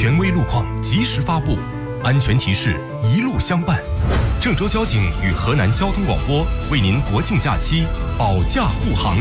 权威路况及时发布，安全提示一路相伴。郑州交警与河南交通广播为您国庆假期保驾护航。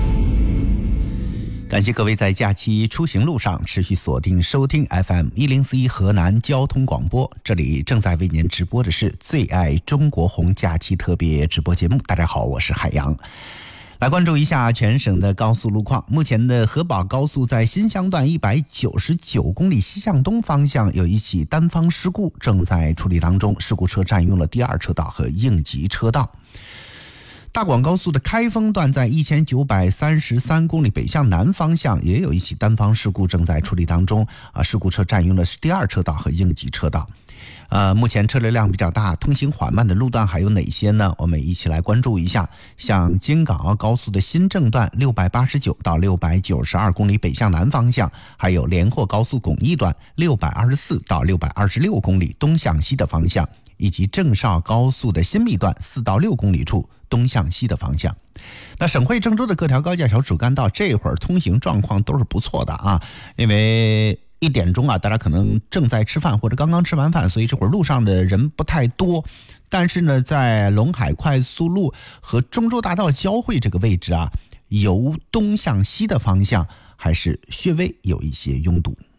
感谢各位在假期出行路上持续锁定收听 FM1041 河南交通广播，这里正在为您直播的是最爱中国红假期特别直播节目。大家好，我是海洋。来关注一下全省的高速路况。目前的河宝高速在新乡段199公里西向东方向有一起单方事故正在处理当中，事故车占用了第二车道和应急车道。大广高速的开封段在1933公里北向南方向也有一起单方事故正在处理当中，事故车占用的是第二车道和应急车道。目前车流量比较大，通行缓慢的路段还有哪些呢？我们一起来关注一下。像京港澳高速的新郑段689到692公里北向南方向，还有连霍高速巩义段624到626公里东向西的方向，以及郑绍高速的新密段4到6公里处东向西的方向。那省会郑州的各条高架桥主干道这会儿通行状况都是不错的啊，因为1点钟大家可能正在吃饭或者刚刚吃完饭，所以这会儿路上的人不太多。但是呢，在陇海快速路和中州大道交汇这个位置由东向西的方向还是略微有一些拥堵。